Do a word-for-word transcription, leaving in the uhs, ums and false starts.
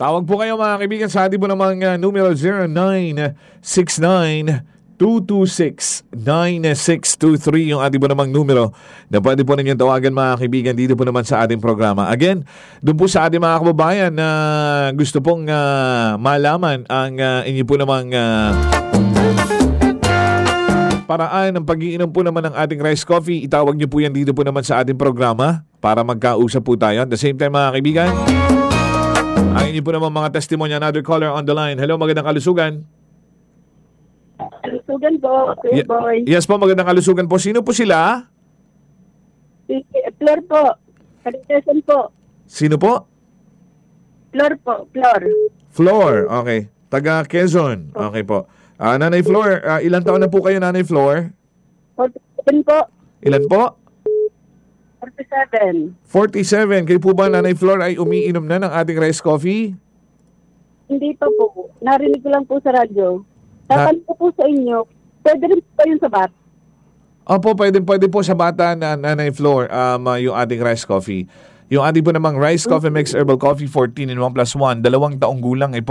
Tawag po kayo mga kaibigan sa ating po namang uh, numero zero nine six nine two two six nine six two three yung ating po namang numero na pwede po ninyong tawagan mga kaibigan dito po naman sa ating programa. Again, doon po sa ating mga kababayan na gusto pong uh, malaman ang uh, inyo po namang uh, paraan ng pag-iinom po naman ng ating rice coffee, itawag nyo po yan dito po naman sa ating programa para magkausap po tayo. At the same time mga kaibigan, ang inyo po naman mga testimonya. Another caller on the line. Hello, magandang kalusugan. Kalusugan po, Kuya Ye- Boy. Yes po, magandang kalusugan po. Sino po sila? Si Flor po. Kalitesan po. Sino po? Flor po, Flor. Flor. Okay. Taga Quezon. Okay po. Ah, Nanay Flor, ah, ilang taon na po kayo, Nanay Flor? forty-seven po. Ilan po? forty-seven. forty-seven. Kayo po ba, Nanay Flor, ay umiinom na ng ating rice coffee? Hindi pa po. Narinig ko lang po sa radyo. Na- Tatanong ko po sa inyo, pwede rin po yung sabat? Opo, pwede, pwede po sa bata na Nanay Flor um, uh, yung ating rice coffee. Yung ating po namang rice coffee mix herbal coffee fourteen in one plus one, dalawang taong gulang ay